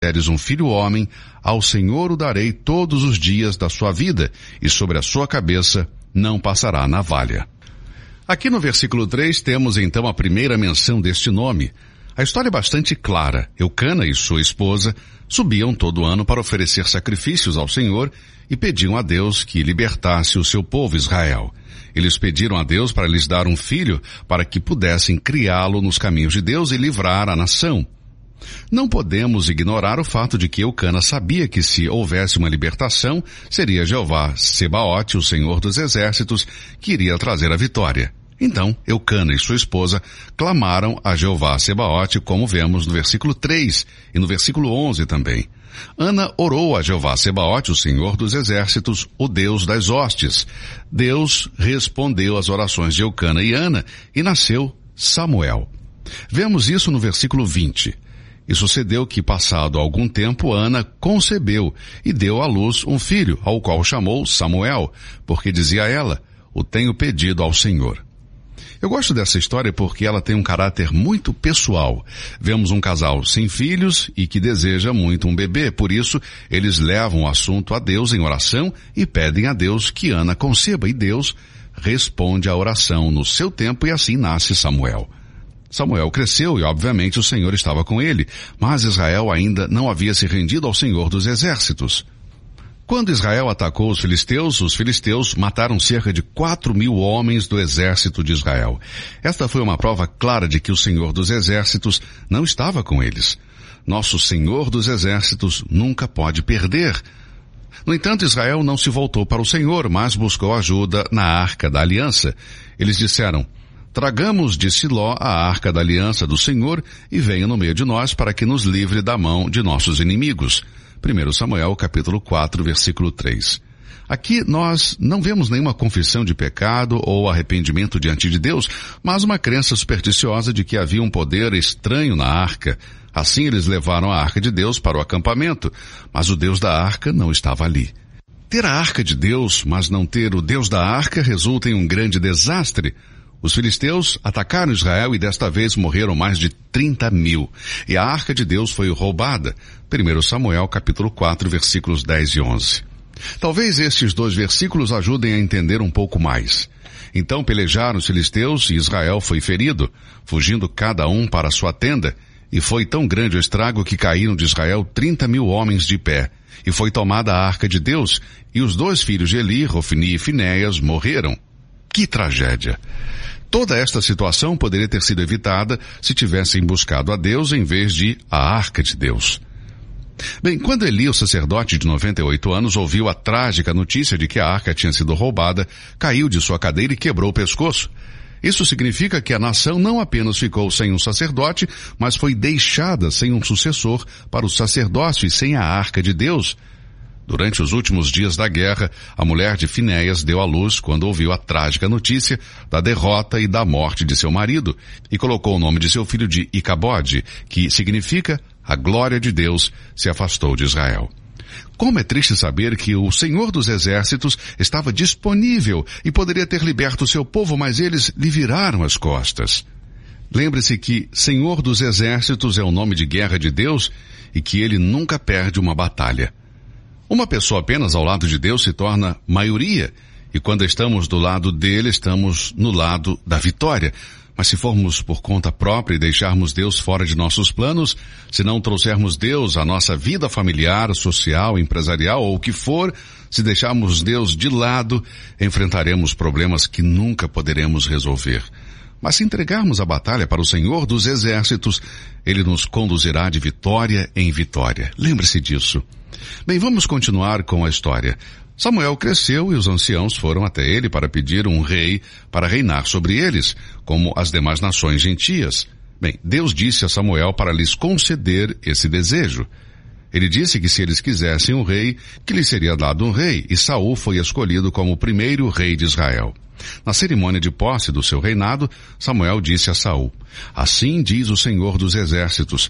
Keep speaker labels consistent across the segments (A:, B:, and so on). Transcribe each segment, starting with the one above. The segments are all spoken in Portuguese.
A: deres um filho homem, ao Senhor o darei todos os dias da sua vida, e sobre a sua cabeça não passará navalha. Aqui no versículo 3 temos então a primeira menção deste nome. A história é bastante clara. Eucana e sua esposa subiam todo ano para oferecer sacrifícios ao Senhor e pediam a Deus que libertasse o seu povo Israel. Eles pediram a Deus para lhes dar um filho para que pudessem criá-lo nos caminhos de Deus e livrar a nação. Não podemos ignorar o fato de que Eucana sabia que se houvesse uma libertação, seria Jeová Sebaote, o Senhor dos Exércitos, que iria trazer a vitória. Então, Eucana e sua esposa clamaram a Jeová Sebaote, como vemos no versículo 3 e no versículo 11 também. Ana orou a Jeová Sebaote, o Senhor dos Exércitos, o Deus das hostes. Deus respondeu às orações de Eucana e Ana e nasceu Samuel. Vemos isso no versículo 20. E sucedeu que, passado algum tempo, Ana concebeu e deu à luz um filho, ao qual chamou Samuel, porque dizia ela, o tenho pedido ao Senhor. Eu gosto dessa história porque ela tem um caráter muito pessoal. Vemos um casal sem filhos e que deseja muito um bebê, por isso eles levam o assunto a Deus em oração e pedem a Deus que Ana conceba, e Deus responde à oração no seu tempo e assim nasce Samuel. Samuel cresceu e obviamente o Senhor estava com ele, mas Israel ainda não havia se rendido ao Senhor dos Exércitos. Quando Israel atacou os filisteus mataram cerca de 4.000 homens do exército de Israel. Esta foi uma prova clara de que o Senhor dos Exércitos não estava com eles. Nosso Senhor dos Exércitos nunca pode perder. No entanto, Israel não se voltou para o Senhor, mas buscou ajuda na Arca da Aliança. Eles disseram, tragamos de Siló a Arca da Aliança do Senhor e venha no meio de nós para que nos livre da mão de nossos inimigos. 1 Samuel, capítulo 4, versículo 3. Aqui nós não vemos nenhuma confissão de pecado ou arrependimento diante de Deus, mas uma crença supersticiosa de que havia um poder estranho na arca. Assim eles levaram a arca de Deus para o acampamento, mas o Deus da arca não estava ali. Ter a arca de Deus, mas não ter o Deus da arca, resulta em um grande desastre. Os filisteus atacaram Israel e desta vez morreram mais de 30.000. E a arca de Deus foi roubada. 1 Samuel, capítulo 4, versículos 10 e 11. Talvez estes dois versículos ajudem a entender um pouco mais. Então pelejaram os filisteus e Israel foi ferido, fugindo cada um para a sua tenda. E foi tão grande o estrago que caíram de Israel 30.000 homens de pé. E foi tomada a arca de Deus, e os dois filhos de Eli, Hofni e Finéias, morreram. Que tragédia! Toda esta situação poderia ter sido evitada se tivessem buscado a Deus em vez de a arca de Deus. Bem, quando Eli, o sacerdote de 98 anos, ouviu a trágica notícia de que a arca tinha sido roubada, caiu de sua cadeira e quebrou o pescoço. Isso significa que a nação não apenas ficou sem um sacerdote, mas foi deixada sem um sucessor para o sacerdócio e sem a arca de Deus. Durante os últimos dias da guerra, a mulher de Finéias deu à luz quando ouviu a trágica notícia da derrota e da morte de seu marido, e colocou o nome de seu filho de Icabode, que significa a glória de Deus se afastou de Israel. Como é triste saber que o Senhor dos Exércitos estava disponível e poderia ter liberto o seu povo, mas eles lhe viraram as costas. Lembre-se que Senhor dos Exércitos é o nome de guerra de Deus e que ele nunca perde uma batalha. Uma pessoa apenas ao lado de Deus se torna maioria, e quando estamos do lado dele, estamos no lado da vitória. Mas se formos por conta própria e deixarmos Deus fora de nossos planos, se não trouxermos Deus à nossa vida familiar, social, empresarial ou o que for, se deixarmos Deus de lado, enfrentaremos problemas que nunca poderemos resolver. Mas se entregarmos a batalha para o Senhor dos Exércitos, Ele nos conduzirá de vitória em vitória. Lembre-se disso. Bem, vamos continuar com a história. Samuel cresceu e os anciãos foram até ele para pedir um rei para reinar sobre eles, como as demais nações gentias. Bem, Deus disse a Samuel para lhes conceder esse desejo. Ele disse que se eles quisessem um rei, que lhes seria dado um rei, e Saul foi escolhido como o primeiro rei de Israel. Na cerimônia de posse do seu reinado, Samuel disse a Saul, assim diz o Senhor dos Exércitos,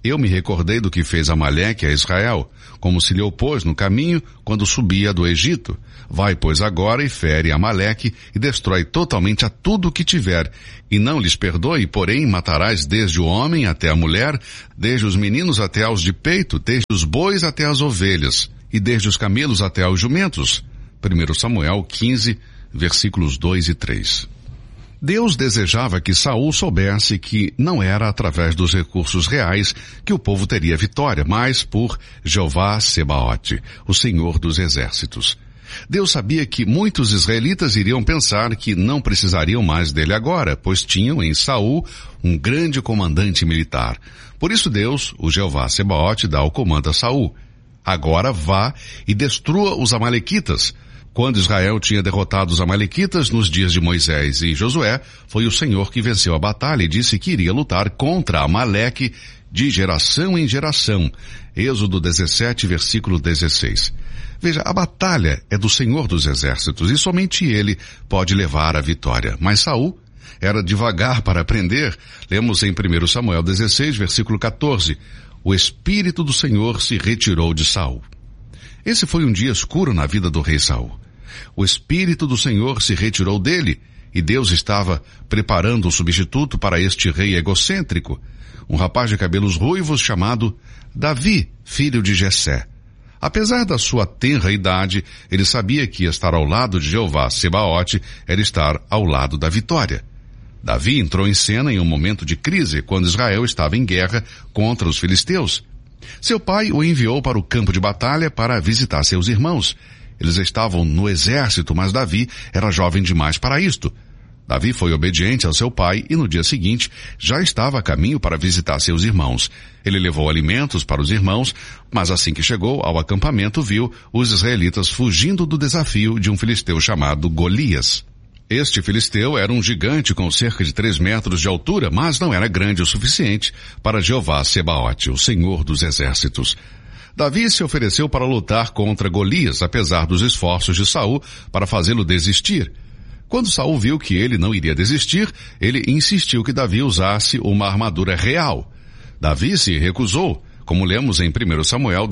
A: eu me recordei do que fez Amaleque a Israel, como se lhe opôs no caminho quando subia do Egito. Vai, pois, agora e fere Amaleque e destrói totalmente a tudo o que tiver. E não lhes perdoe, porém matarás desde o homem até a mulher, desde os meninos até aos de peito, desde os bois até as ovelhas, e desde os camelos até aos jumentos. 1 Samuel 15, versículos 2 e 3. Deus desejava que Saul soubesse que não era através dos recursos reais que o povo teria vitória, mas por Jeová Sebaote, o Senhor dos Exércitos. Deus sabia que muitos israelitas iriam pensar que não precisariam mais dele agora, pois tinham em Saul um grande comandante militar. Por isso Deus, o Jeová Sebaote, dá o comando a Saul. Agora vá e destrua os amalequitas. Quando Israel tinha derrotado os amalequitas nos dias de Moisés e Josué, foi o Senhor que venceu a batalha e disse que iria lutar contra Amaleque de geração em geração. Êxodo 17, versículo 16. Veja, a batalha é do Senhor dos Exércitos e somente ele pode levar a vitória. Mas Saul era devagar para aprender. Lemos em 1 Samuel 16, versículo 14. O Espírito do Senhor se retirou de Saul. Esse foi um dia escuro na vida do rei Saul. O Espírito do Senhor se retirou dele e Deus estava preparando um substituto para este rei egocêntrico, um rapaz de cabelos ruivos chamado Davi, filho de Jessé. Apesar da sua tenra idade, ele sabia que estar ao lado de Jeová Sebaote era estar ao lado da vitória. Davi entrou em cena em um momento de crise, quando Israel estava em guerra contra os filisteus. Seu pai o enviou para o campo de batalha para visitar seus irmãos. Eles estavam no exército, mas Davi era jovem demais para isto. Davi foi obediente ao seu pai e no dia seguinte já estava a caminho para visitar seus irmãos. Ele levou alimentos para os irmãos, mas assim que chegou ao acampamento viu os israelitas fugindo do desafio de um filisteu chamado Golias. Este filisteu era um gigante com cerca de 3 metros de altura, mas não era grande o suficiente para Jeová Sebaote, o Senhor dos Exércitos. Davi se ofereceu para lutar contra Golias, apesar dos esforços de Saul para fazê-lo desistir. Quando Saul viu que ele não iria desistir, ele insistiu que Davi usasse uma armadura real. Davi se recusou, como lemos em 1 Samuel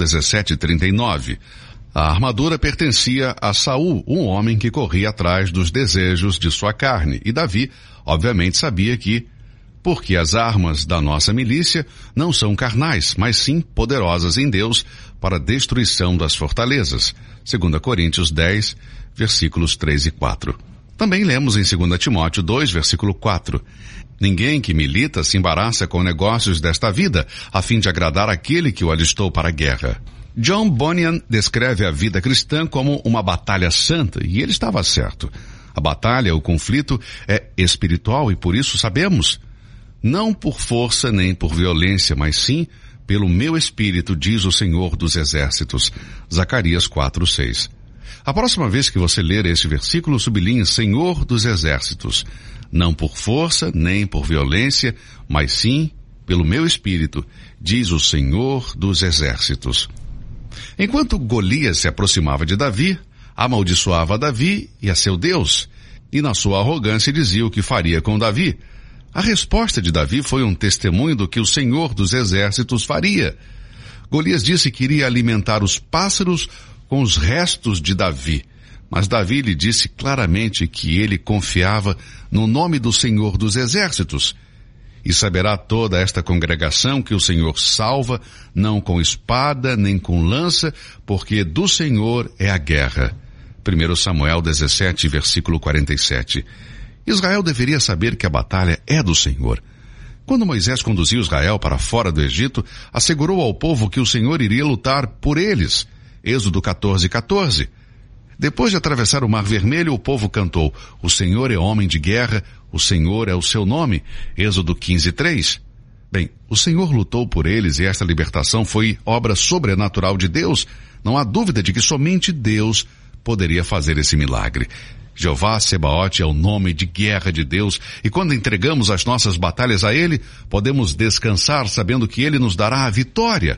A: 17:39. A armadura pertencia a Saul, um homem que corria atrás dos desejos de sua carne, e Davi, obviamente, sabia que, porque as armas da nossa milícia não são carnais, mas sim poderosas em Deus para a destruição das fortalezas. 2 Coríntios 10, versículos 3 e 4. Também lemos em 2 Timóteo 2, versículo 4. Ninguém que milita se embaraça com negócios desta vida, a fim de agradar aquele que o alistou para a guerra. John Bunyan descreve a vida cristã como uma batalha santa, e ele estava certo. A batalha, o conflito, é espiritual e por isso sabemos, não por força nem por violência, mas sim pelo meu espírito, diz o Senhor dos Exércitos. Zacarias 4:6. A próxima vez que você ler este versículo, sublinhe Senhor dos Exércitos. Não por força nem por violência, mas sim pelo meu espírito, diz o Senhor dos Exércitos. Enquanto Golias se aproximava de Davi, amaldiçoava Davi e a seu Deus, e na sua arrogância dizia o que faria com Davi. A resposta de Davi foi um testemunho do que o Senhor dos Exércitos faria. Golias disse que iria alimentar os pássaros com os restos de Davi, mas Davi lhe disse claramente que ele confiava no nome do Senhor dos Exércitos. E saberá toda esta congregação que o Senhor salva, não com espada nem com lança, porque do Senhor é a guerra. 1 Samuel 17, versículo 47. Israel deveria saber que a batalha é do Senhor. Quando Moisés conduziu Israel para fora do Egito, assegurou ao povo que o Senhor iria lutar por eles. Êxodo 14:14. Depois de atravessar o Mar Vermelho, o povo cantou, o Senhor é homem de guerra, o Senhor é o seu nome. Êxodo 15:3. Bem, o Senhor lutou por eles e esta libertação foi obra sobrenatural de Deus. Não há dúvida de que somente Deus poderia fazer esse milagre. Jeová Sebaote é o nome de guerra de Deus, e quando entregamos as nossas batalhas a Ele, podemos descansar sabendo que Ele nos dará a vitória.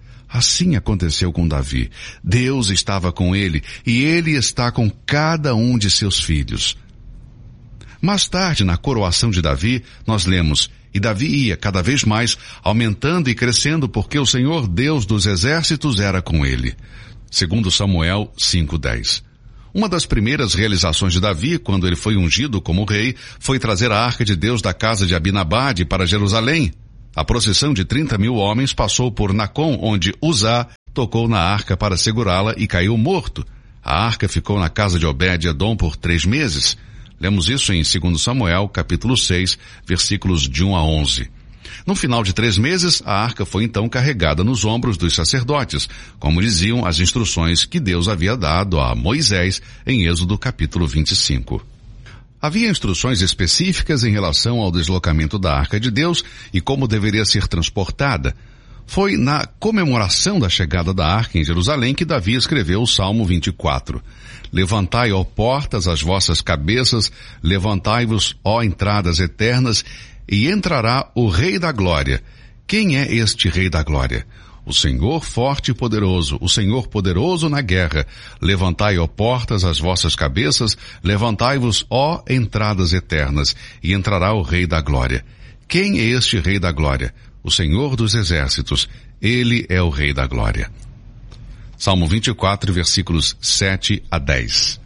A: Assim aconteceu com Davi. Deus estava com ele, e ele está com cada um de seus filhos. Mais tarde, na coroação de Davi, nós lemos, E Davi ia cada vez mais aumentando e crescendo, porque o Senhor Deus dos exércitos era com ele. Segundo Samuel 5:10. Uma das primeiras realizações de Davi, quando ele foi ungido como rei, foi trazer a arca de Deus da casa de Abinadab para Jerusalém. A procissão de 30.000 homens passou por Nacon, onde Uzá tocou na arca para segurá-la e caiu morto. A arca ficou na casa de Obed-edom por 3 meses. Lemos isso em 2 Samuel, capítulo 6, versículos de 1 a 11. No final de 3 meses, a arca foi então carregada nos ombros dos sacerdotes, como diziam as instruções que Deus havia dado a Moisés em Êxodo capítulo 25. Havia instruções específicas em relação ao deslocamento da arca de Deus e como deveria ser transportada. Foi na comemoração da chegada da arca em Jerusalém que Davi escreveu o Salmo 24. Levantai, ó portas, as vossas cabeças, levantai-vos, ó entradas eternas, e entrará o Rei da Glória. Quem é este Rei da Glória? O Senhor forte e poderoso, o Senhor poderoso na guerra. Levantai, ó portas, as vossas cabeças, levantai-vos, ó entradas eternas, e entrará o Rei da Glória. Quem é este Rei da Glória? O Senhor dos exércitos. Ele é o Rei da Glória. Salmo 24, versículos 7 a 10.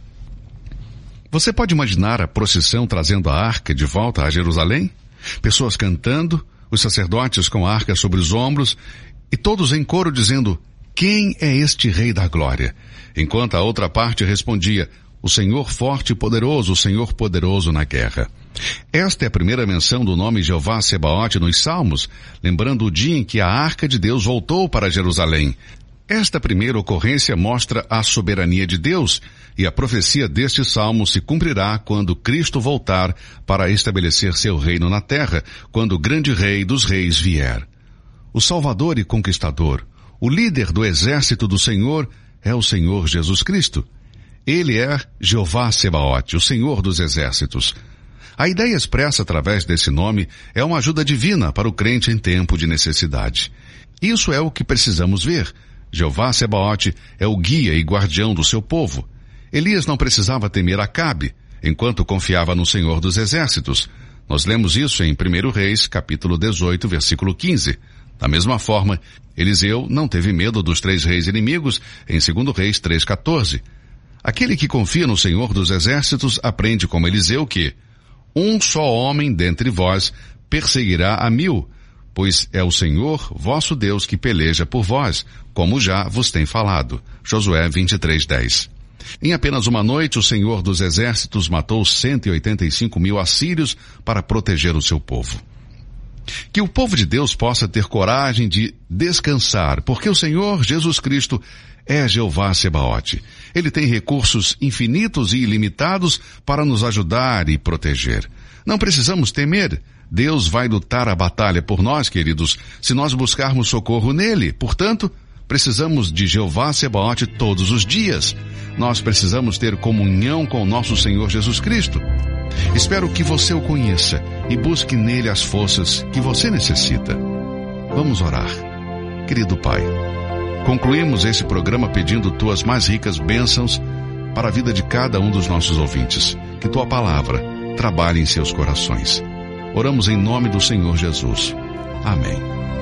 A: Você pode imaginar a procissão trazendo a arca de volta a Jerusalém? Pessoas cantando, os sacerdotes com a arca sobre os ombros, e todos em coro dizendo, quem é este Rei da Glória? Enquanto a outra parte respondia, o Senhor forte e poderoso, o Senhor poderoso na guerra. Esta é a primeira menção do nome Jeová Sebaote nos Salmos, lembrando o dia em que a arca de Deus voltou para Jerusalém. Esta primeira ocorrência mostra a soberania de Deus, e a profecia deste salmo se cumprirá quando Cristo voltar para estabelecer seu reino na terra, quando o grande Rei dos Reis vier. O Salvador e Conquistador, o líder do exército do Senhor, é o Senhor Jesus Cristo. Ele é Jeová Sebaote, o Senhor dos exércitos. A ideia expressa através desse nome é uma ajuda divina para o crente em tempo de necessidade. Isso é o que precisamos ver. Jeová Sebaote é o guia e guardião do seu povo. Elias não precisava temer Acabe, enquanto confiava no Senhor dos exércitos. Nós lemos isso em 1 Reis, capítulo 18, versículo 15. Da mesma forma, Eliseu não teve medo dos 3 reis inimigos em 2 Reis 3,14. Aquele que confia no Senhor dos exércitos aprende como Eliseu que um só homem dentre vós perseguirá a 1000, pois é o Senhor, vosso Deus, que peleja por vós, como já vos tem falado. Josué 23:10. Em apenas uma noite, o Senhor dos exércitos matou 185.000 assírios para proteger o seu povo. Que o povo de Deus possa ter coragem de descansar, porque o Senhor Jesus Cristo é Jeová Sebaote. Ele tem recursos infinitos e ilimitados para nos ajudar e proteger. Não precisamos temer. Deus vai lutar a batalha por nós, queridos, se nós buscarmos socorro nele. Portanto, precisamos de Jeová Sebaote todos os dias. Nós precisamos ter comunhão com o nosso Senhor Jesus Cristo. Espero que você o conheça e busque nele as forças que você necessita. Vamos orar. Querido Pai, concluímos esse programa pedindo tuas mais ricas bênçãos para a vida de cada um dos nossos ouvintes. Que tua palavra trabalhe em seus corações. Oramos em nome do Senhor Jesus. Amém.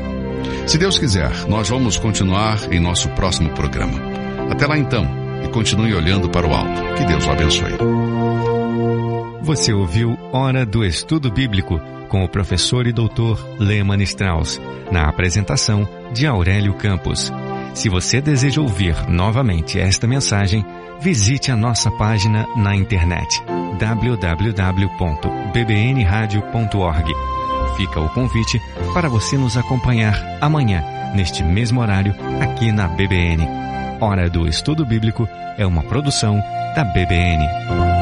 A: Se Deus quiser, nós vamos continuar em nosso próximo programa. Até lá então, e continue olhando para o alto. Que Deus o abençoe.
B: Você ouviu Hora do Estudo Bíblico com o professor e doutor Lehmann Strauss, na apresentação de Aurélio Campos. Se você deseja ouvir novamente esta mensagem, visite a nossa página na internet www.bbnradio.org. Fica o convite para você nos acompanhar amanhã, neste mesmo horário, aqui na BBN. Hora do Estudo Bíblico é uma produção da BBN.